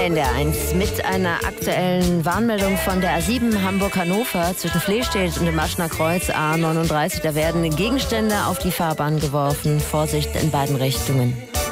NDR 1 mit einer aktuellen Warnmeldung von der A7 Hamburg-Hannover zwischen Flehstedt und dem Maschner Kreuz A39. Da werden Gegenstände auf die Fahrbahn geworfen. Vorsicht in beiden Richtungen.